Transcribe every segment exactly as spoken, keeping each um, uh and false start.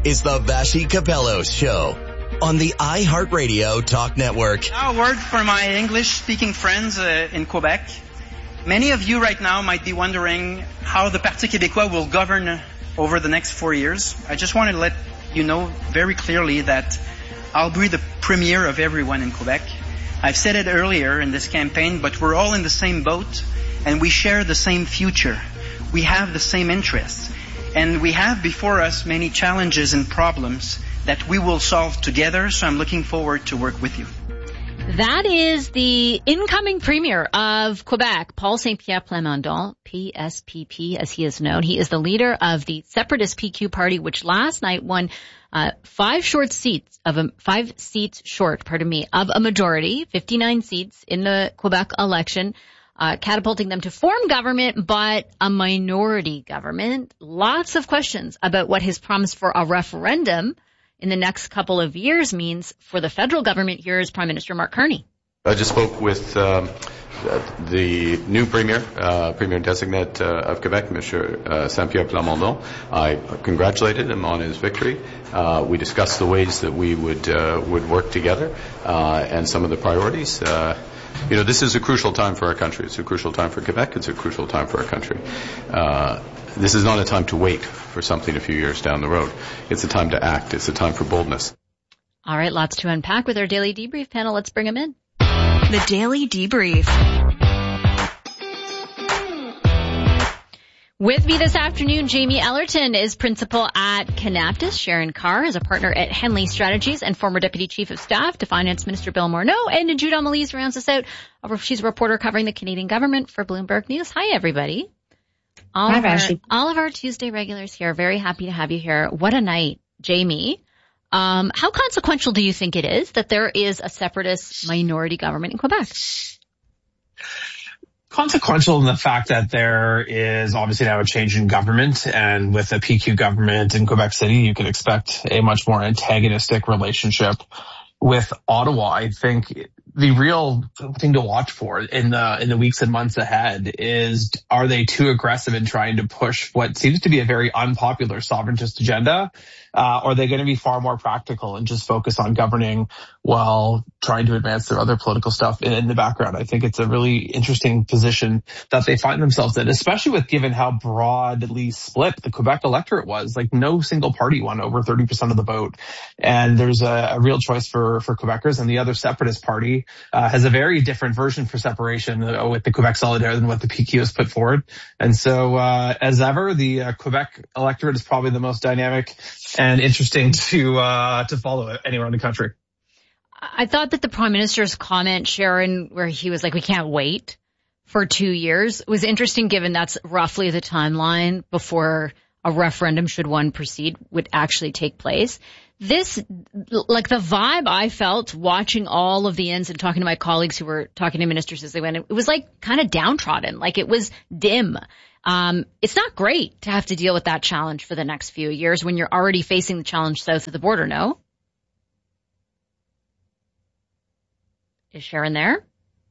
is the Vassy Capello Show on the iHeartRadio Talk Network. Now a word for my English-speaking friends uh, in Quebec. Many of you right now might be wondering how the Parti Québécois will govern over the next four years. I just want to let you know very clearly that I'll be the premier of everyone in Quebec. I've said it earlier in this campaign, but we're all in the same boat and we share the same future. We have the same interests. And we have before us many challenges and problems that we will solve together, so I'm looking forward to work with you. That is the incoming premier of Quebec, Paul Saint-Pierre Plamondon, P S P P as he is known. He is the leader of the separatist P Q party, which last night won uh, five short seats of a, five seats short, pardon me, of a majority, fifty-nine seats in the Quebec election, uh, catapulting them to form government, but a minority government. Lots of questions about what his promise for a referendum in the next couple of years means for the federal government. Here is Prime Minister Mark Carney. I just spoke with um, the new premier, uh, premier designate uh, of Quebec, Mister Uh, Saint-Pierre Plamondon. I congratulated him on his victory. Uh, we discussed the ways that we would uh, would work together uh, and some of the priorities. Uh, you know, this is a crucial time for our country. It's a crucial time for Quebec. It's a crucial time for our country. Uh, This is not a time to wait for something a few years down the road. It's a time to act. It's a time for boldness. All right, lots to unpack with our Daily Debrief panel. Let's bring them in. The Daily Debrief. With me this afternoon, Jamie Ellerton is principal at Canaptus. Sharon Carr is a partner at Henley Strategies and former Deputy Chief of Staff to Finance Minister Bill Morneau. And Jude Amelise rounds us out. She's a reporter covering the Canadian government for Bloomberg News. Hi, everybody. All, Hi, of our, Vassy. all of our Tuesday regulars here. Very happy to have you here. What a night, Jamie. Um, how consequential do you think it is that there is a separatist minority government in Quebec? Consequential in the fact that there is obviously now a change in government, and with the P Q government in Quebec City, you can expect a much more antagonistic relationship with Ottawa. I think the real thing to watch for in the in the weeks and months ahead is, are they too aggressive in trying to push what seems to be a very unpopular sovereigntist agenda? Uh, or are they going to be far more practical and just focus on governing while trying to advance their other political stuff in, in the background? I think it's a really interesting position that they find themselves in, especially with given how broadly split the Quebec electorate was. Like, no single party won over thirty percent of the vote. And there's a, a real choice for, for Quebecers, and the other separatist party uh, has a very different version for separation uh, with the Quebec Solidaire than what the P Q has put forward. And so, uh, as ever, the uh, Quebec electorate is probably the most dynamic and interesting to uh to follow anywhere in the country. I thought that the Prime Minister's comment, Sharon, where he was like, we can't wait for two years, was interesting, given that's roughly the timeline before a referendum, should one proceed, would actually take place. This, like the vibe I felt watching all of the ends and talking to my colleagues who were talking to ministers as they went, it was like kind of downtrodden, like it was dim. Um, it's not great to have to deal with that challenge for the next few years when you're already facing the challenge south of the border, no? Is Sharon there?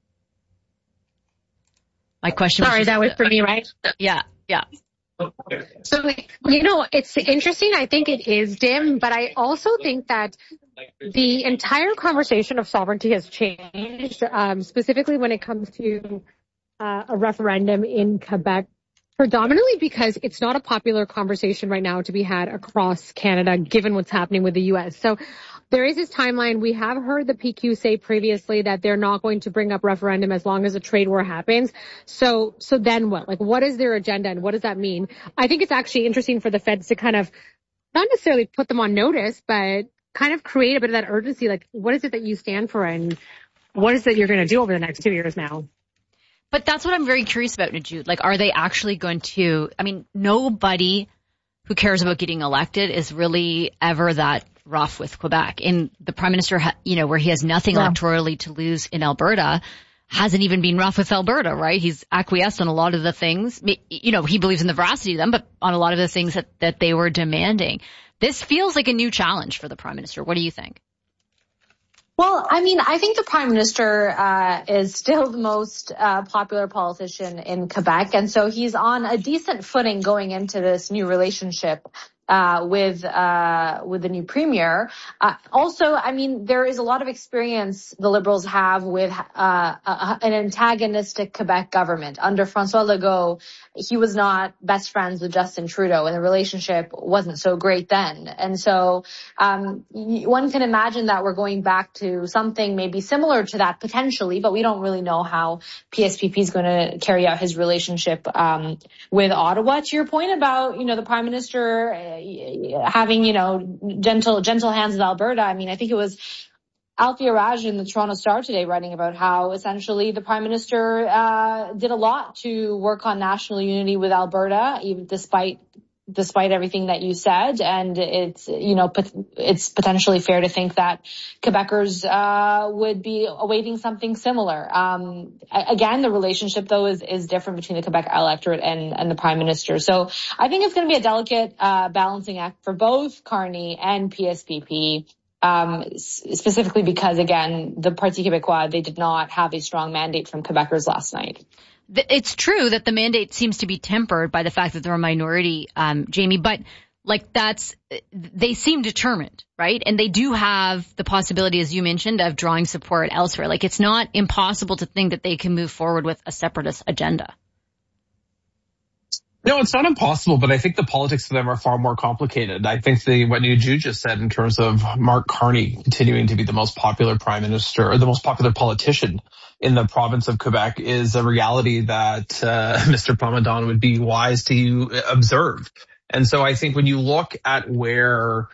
My question Sorry, was... Sorry, that was for me, right? Yeah, yeah. So, you know, it's interesting. I think it is dim, but I also think that the entire conversation of sovereignty has changed, um, specifically when it comes to uh, a referendum in Quebec, predominantly because it's not a popular conversation right now to be had across Canada, given what's happening with the U S. So there is this timeline. We have heard the P Q say previously that they're not going to bring up referendum as long as a trade war happens. So, so then what? Like, what is their agenda and what does that mean? I think it's actually interesting for the feds to kind of not necessarily put them on notice, but kind of create a bit of that urgency. Like, what is it that you stand for and what is it you're going to do over the next two years now? But that's what I'm very curious about, Jude. Like, are they actually going to, I mean, nobody who cares about getting elected is really ever that rough with Quebec. And the Prime Minister, you know, where he has nothing yeah. electorally to lose in Alberta, hasn't even been rough with Alberta, right? He's acquiesced on a lot of the things. You know, he believes in the veracity of them, but on a lot of the things that, that they were demanding. This feels like a new challenge for the Prime Minister. What do you think? Well, I mean, I think the Prime Minister uh is still the most uh popular politician in Quebec, and so he's on a decent footing going into this new relationship uh, with, uh, with the new premier. Uh, also, I mean, there is a lot of experience the Liberals have with, uh, a, an antagonistic Quebec government. Under François Legault, he was not best friends with Justin Trudeau, and the relationship wasn't so great then. And so, um, one can imagine that we're going back to something maybe similar to that potentially, but we don't really know how P S P P is going to carry out his relationship um, with Ottawa. To your point about, you know, the Prime Minister uh, having, you know, gentle gentle hands with Alberta, I mean, I think it was Althea Raj in the Toronto Star today writing about how essentially the Prime Minister uh, did a lot to work on national unity with Alberta, even despite despite everything that you said. And it's, you know, it's potentially fair to think that Quebecers uh, would be awaiting something similar. Um, again, the relationship, though, is, is different between the Quebec electorate and, and the Prime Minister. So I think it's going to be a delicate uh, balancing act for both Carney and P S P P. Um, specifically because, again, the Parti Québécois, they did not have a strong mandate from Quebecers last night. It's true that the mandate seems to be tempered by the fact that they're a minority, um, Jamie, but like that's, they seem determined, right? And they do have the possibility, as you mentioned, of drawing support elsewhere. Like it's not impossible to think that they can move forward with a separatist agenda. No, it's not impossible, but I think the politics for them are far more complicated. I think the what Nuju just said in terms of Mark Carney continuing to be the most popular prime minister or the most popular politician in the province of Quebec is a reality that uh, Mister Plamondon would be wise to observe. And so I think when you look at where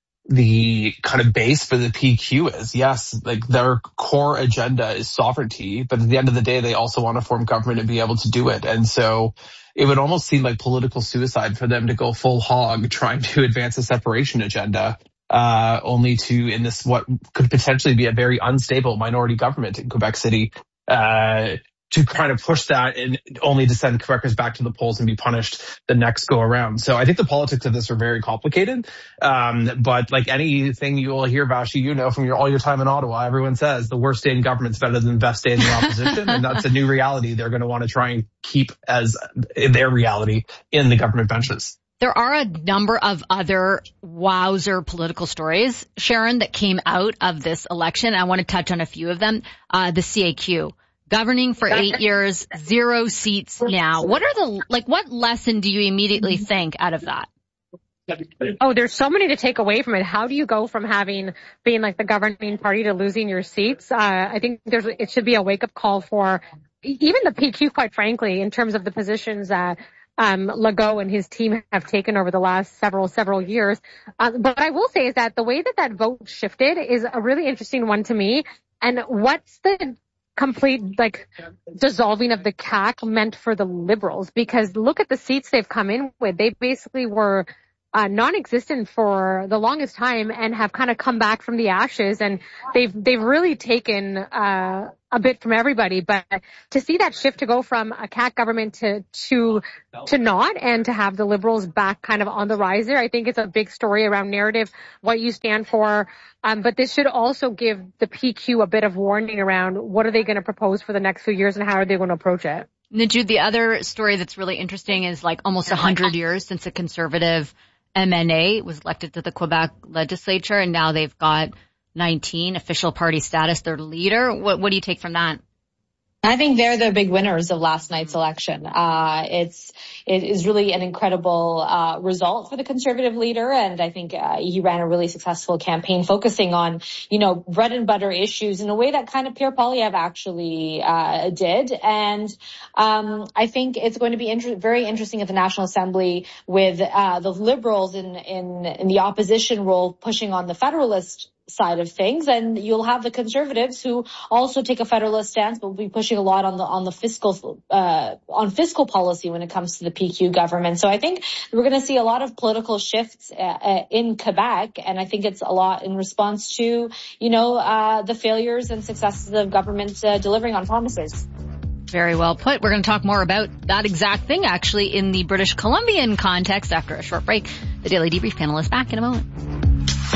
the kind of base for the P Q is, yes, like their core agenda is sovereignty, but at the end of the day, they also want to form government and be able to do it. And so it would almost seem like political suicide for them to go full hog trying to advance a separation agenda, uh, only to, in this, what could potentially be a very unstable minority government in Quebec City, uh, to kind of push that and only to send Quebecers back to the polls and be punished the next go around. So I think the politics of this are very complicated. Um, but like anything you will hear, Vashi, you know, from your, all your time in Ottawa, everyone says the worst day in government's better than the best day in the opposition. And that's a new reality they're going to want to try and keep as their reality in the government benches. There are a number of other wowzer political stories, Sharon, that came out of this election. I want to touch on a few of them. Uh, the C A Q. Governing for eight years, zero seats now. What are the, like, what lesson do you immediately think out of that? Oh, there's so many to take away from it. How do you go from having, being like the governing party to losing your seats? Uh, I think there's, it should be a wake up call for even the P Q, quite frankly, in terms of the positions that um, Legault and his team have taken over the last several, several years. Uh, but I will say is that the way that that vote shifted is a really interesting one to me. And what's the complete, like, dissolving of the C A Q meant for the Liberals, because look at the seats they've come in with. They basically were uh, non-existent for the longest time and have kind of come back from the ashes, and they've they've really taken uh, a bit from everybody. But to see that shift to go from a C A Q government to to to not, and to have the Liberals back kind of on the rise there, I think it's a big story around narrative, what you stand for. Um, but this should also give the P Q a bit of warning around what are they going to propose for the next few years and how are they going to approach it. Najud, the other story that's really interesting is like almost one hundred years since a conservative M N A was elected to the Quebec legislature, and now they've got nineteen official party status. Their leader. What, what do you take from that? I think they're the big winners of last night's election. Uh, it's, it is really an incredible, uh, result for the conservative leader. And I think, uh, he ran a really successful campaign focusing on, you know, bread and butter issues in a way that kind of Pierre Poilievre actually, uh, did. And, um, I think it's going to be inter- very interesting at the National Assembly with, uh, the Liberals in, in, in the opposition role pushing on the Federalist side of things, and you'll have the Conservatives who also take a federalist stance, but will be pushing a lot on the on the fiscal uh on fiscal policy when it comes to the P Q government. So I think we're going to see a lot of political shifts uh, in Quebec, and I think it's a lot in response to, you know, uh the failures and successes of government uh, delivering on promises. Very well put. We're going to talk more about that exact thing, actually, in the British Columbian context after a short break. The Daily Debrief panel is back in a moment.